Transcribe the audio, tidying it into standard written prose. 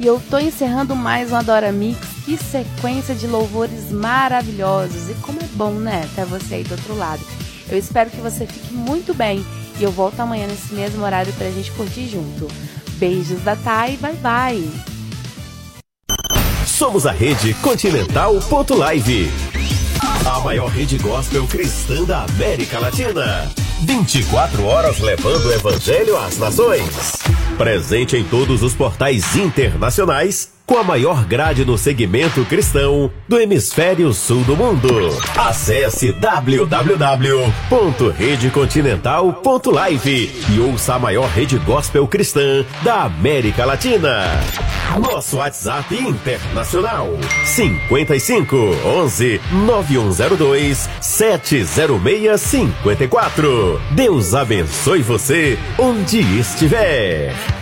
E eu tô encerrando mais um Adora Mix. Que sequência de louvores maravilhosos. E como é bom, né, ter você aí do outro lado. Eu espero que você fique muito bem. E eu volto amanhã nesse mesmo horário pra gente curtir junto. Beijos da Thay, bye bye. Somos a Rede Continental.live, a maior rede gospel cristã da América Latina. 24 horas levando o evangelho às nações. Presente em todos os portais internacionais, com a maior grade no segmento cristão do hemisfério sul do mundo. Acesse www.redecontinental.live e ouça a maior rede gospel cristã da América Latina. Nosso WhatsApp internacional 55 11 9102 70654. Deus abençoe você onde estiver.